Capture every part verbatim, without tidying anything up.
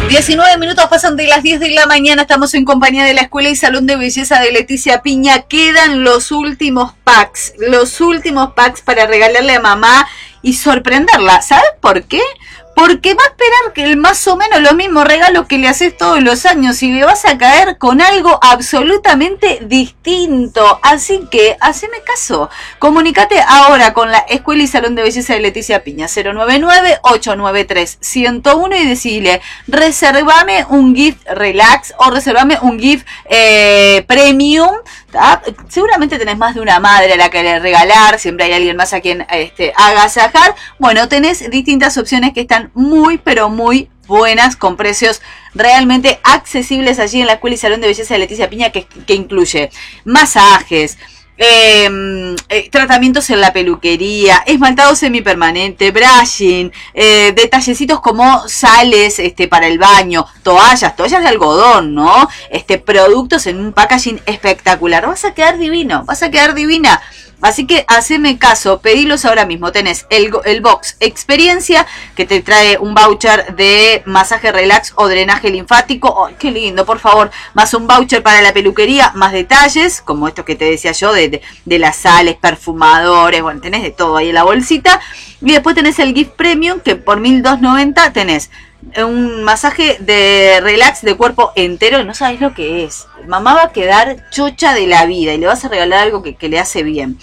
diecinueve minutos pasan de las diez de la mañana, estamos en compañía de la Escuela y Salón de Belleza de Leticia Piña. Quedan los últimos packs, los últimos packs para regalarle a mamá y sorprenderla. ¿Sabes por qué? Porque va a esperar que el más o menos lo mismo regalo que le haces todos los años y le vas a caer con algo absolutamente distinto. Así que, haceme caso. Comunícate ahora con la Escuela y Salón de Belleza de Leticia Piña, cero nueve nueve, ocho nueve tres, uno cero uno, y decirle, reservame un gift relax o reservame un gift eh, premium. ¿Tá? Seguramente tenés más de una madre a la que le regalar, siempre hay alguien más a quien este, agasajar. Bueno, tenés distintas opciones que están muy, pero muy buenas, con precios realmente accesibles allí en la Escuela y Salón de Belleza de Leticia Piña, que, que incluye masajes, Eh, eh, tratamientos en la peluquería, esmaltado semipermanente, brushing, eh, detallecitos como sales este, para el baño, toallas, toallas de algodón, ¿no? Este, productos en un packaging espectacular. Vas a quedar divino, vas a quedar divina. Así que haceme caso, pedilos ahora mismo. Tenés el, el box experiencia que te trae un voucher de masaje relax o drenaje linfático. ¡Oh, qué lindo, por favor! Más un voucher para la peluquería, más detalles, como esto que te decía yo, de, de, de las sales, perfumadores. Bueno, tenés de todo ahí en la bolsita. Y después tenés el gift premium, que por mil doscientos noventa tenés un masaje de relax de cuerpo entero. No sabés lo que es. Mamá va a quedar chocha de la vida y le vas a regalar algo que, que le hace bien.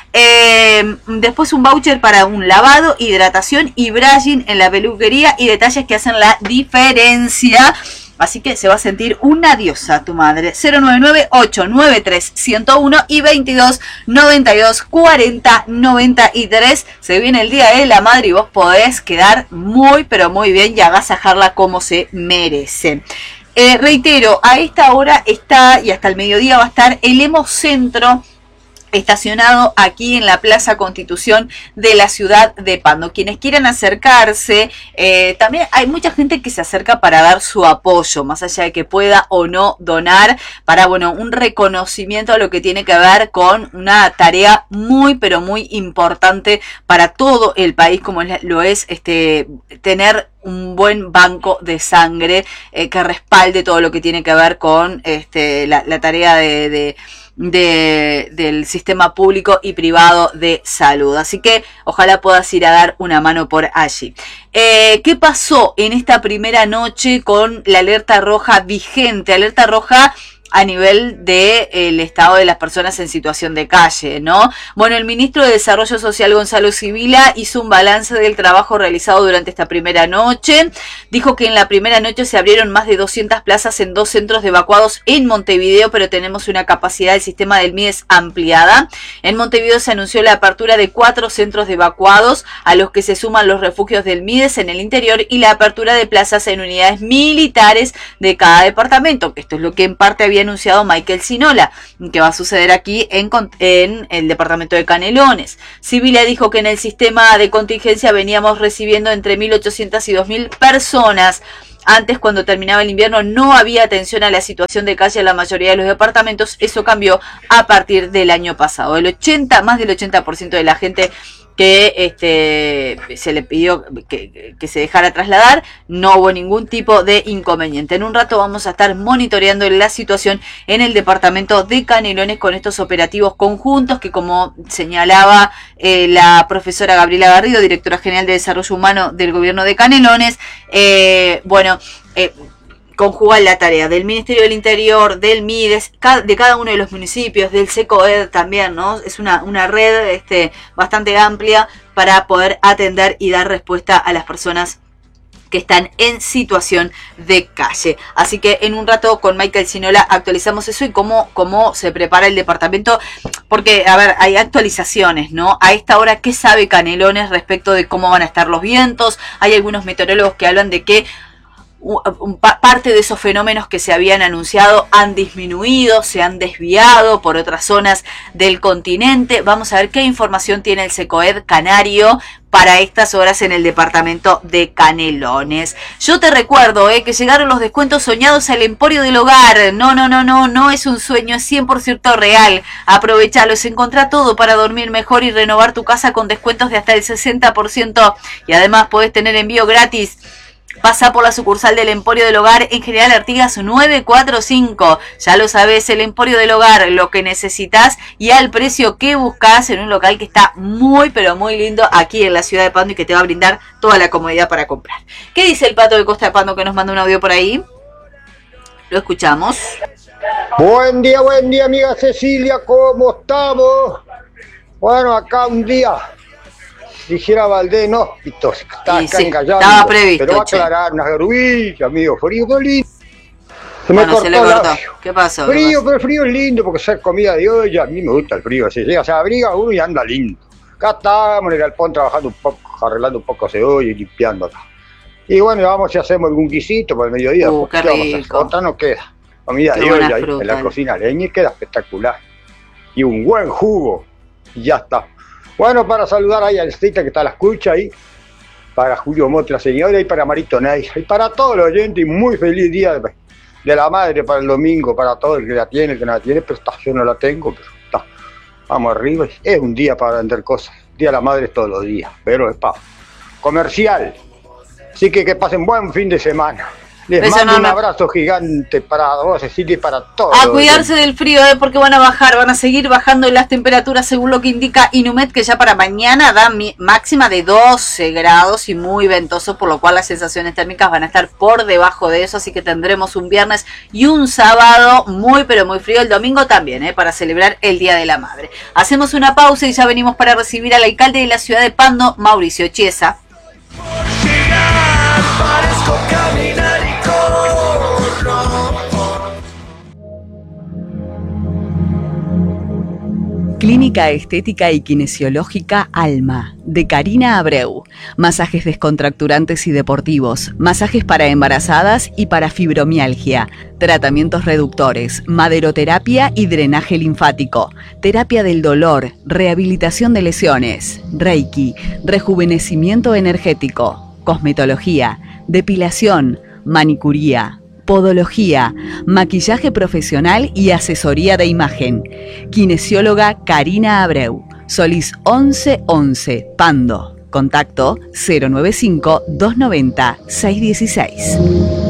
Eh, después un voucher para un lavado, hidratación y brushing en la peluquería y detalles que hacen la diferencia. Así que se va a sentir una diosa tu madre. cero nueve nueve, ocho nueve tres, uno cero uno y veintidós, noventa y dos, cuarenta, noventa y tres. Se viene el día de la madre y vos podés quedar muy pero muy bien y agasajarla como se merece. Eh, reitero, a esta hora está y hasta el mediodía va a estar el Hemocentro estacionado aquí en la Plaza Constitución de la ciudad de Pando. Quienes quieran acercarse, eh, también hay mucha gente que se acerca para dar su apoyo, más allá de que pueda o no donar, para, bueno, un reconocimiento a lo que tiene que ver con una tarea muy, pero muy importante para todo el país, como lo es este tener un buen banco de sangre eh, que respalde todo lo que tiene que ver con este, la, la tarea de, de De, del sistema público y privado de salud. Así que ojalá puedas ir a dar una mano por allí. Eh, ¿Qué pasó en esta primera noche con la alerta roja vigente? Alerta roja a nivel del estado de las personas en situación de calle, ¿no? Bueno, el ministro de Desarrollo Social, Gonzalo Sibila, hizo un balance del trabajo realizado durante esta primera noche. Dijo que en la primera noche se abrieron más de doscientas plazas en dos centros de evacuados en Montevideo, pero tenemos una capacidad del sistema del M I D E S ampliada. En Montevideo se anunció la apertura de cuatro centros de evacuados, a los que se suman los refugios del M I D E S en el interior y la apertura de plazas en unidades militares de cada departamento, que esto es lo que en parte había anunciado Michael Sinola, que va a suceder aquí en, en el departamento de Canelones. Sibila dijo que en el sistema de contingencia veníamos recibiendo entre mil ochocientas y dos mil personas. Antes, cuando terminaba el invierno, no había atención a la situación de calle en la mayoría de los departamentos. Eso cambió a partir del año pasado. El ochenta, más del ochenta por ciento de la gente que este se le pidió que, que se dejara trasladar, no hubo ningún tipo de inconveniente. En un rato vamos a estar monitoreando la situación en el departamento de Canelones con estos operativos conjuntos que, como señalaba eh, la profesora Gabriela Garrido, directora general de Desarrollo Humano del gobierno de Canelones, eh, bueno, eh, conjugar la tarea del Ministerio del Interior, del M I D E S, de cada uno de los municipios, del SECOED también, ¿no? Es una, una red este, bastante amplia para poder atender y dar respuesta a las personas que están en situación de calle. Así que en un rato con Michael Sinola actualizamos eso y cómo, cómo se prepara el departamento, porque, a ver, hay actualizaciones, ¿no? A esta hora, ¿qué sabe Canelones respecto de cómo van a estar los vientos? Hay algunos meteorólogos que hablan de que parte de esos fenómenos que se habían anunciado han disminuido, se han desviado por otras zonas del continente. Vamos a ver qué información tiene el SECOED canario para estas horas en el departamento de Canelones. Yo te recuerdo eh, que llegaron los descuentos soñados al Emporio del Hogar. No, no, no, no, no es un sueño, es cien por ciento real. Aprovechalos, encontrá todo para dormir mejor y renovar tu casa con descuentos de hasta el sesenta por ciento. Y además podés tener envío gratis Pasa por la sucursal del Emporio del Hogar en General Artigas novecientos cuarenta y cinco. Ya lo sabes, el Emporio del Hogar, lo que necesitas y al precio que buscas en un local que está muy pero muy lindo aquí en la ciudad de Pando y que te va a brindar toda la comodidad para comprar. ¿Qué dice el Pato de Costa de Pando que nos manda un audio por ahí? Lo escuchamos. Buen día, buen día, amiga Cecilia, ¿cómo estamos? Bueno, acá un día, dijera Valdés, no, está acá sí, encallando, estaba previsto, pero va a che. aclarar unas gruillas, amigo, frío, pero lindo. Se bueno, me cortó, se le cortó. La... ¿Qué pasó? Frío, ¿Qué pasó? pero el frío es lindo porque hacer comida de olla, a mí me gusta el frío, se llega, se abriga uno y anda lindo. Acá estamos en el galpón trabajando un poco, arreglando un poco cebolla y limpiando acá. Y bueno, vamos si hacemos algún guisito para el mediodía, Uh, qué vamos a hacer, rico. otra nos queda. Comida Qué de buena olla ahí, fruta, en la eh. cocina leña y queda espectacular. Y un buen jugo, y ya está. Bueno, para saludar ahí a Estita que está a la escucha ahí, para Julio Mote, la señora, y para Marito Ney, y para todos los oyentes, y muy feliz día de, de la madre para el domingo, para todo el que la tiene, el que no la tiene, pero está, yo no la tengo, pero está. Vamos arriba, es un día para vender cosas, día de la madre es todos los días, pero es para comercial. Así que que pasen buen fin de semana. Les Beso mando enorme. un abrazo gigante para vos, Cecilia, y para todos. A cuidarse del frío, ¿eh? Porque van a bajar, van a seguir bajando las temperaturas según lo que indica Inumet, que ya para mañana da máxima de doce grados y muy ventoso, por lo cual las sensaciones térmicas van a estar por debajo de eso, así que tendremos un viernes y un sábado muy pero muy frío, el domingo también, ¿eh? Para celebrar el Día de la Madre. Hacemos una pausa y ya venimos para recibir al alcalde de la ciudad de Pando, Mauricio Chiesa. Parezco caminar y Clínica Estética y Kinesiológica Alma, de Karina Abreu. Masajes descontracturantes y deportivos, masajes para embarazadas y para fibromialgia, tratamientos reductores, maderoterapia y drenaje linfático, terapia del dolor, rehabilitación de lesiones, reiki, rejuvenecimiento energético, cosmetología, depilación, manicuría, podología, maquillaje profesional y asesoría de imagen. Kinesióloga Karina Abreu, Solís once once, Pando. Contacto cero nueve cinco, dos nueve cero, seis uno seis.